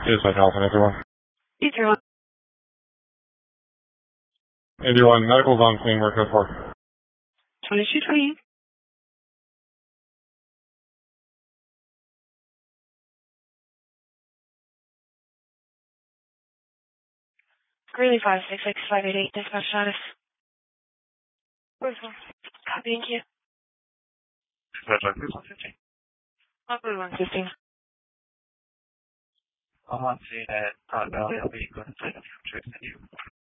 Yes, I can. Anyone? Either 81, medical's on scene, work code 4. 2220. Greeley 566-588, dispatch status. Copy, thank you. Dispatch on Cruise 115. Blue 115. I'm on scene at Valley. I'll be going to take you.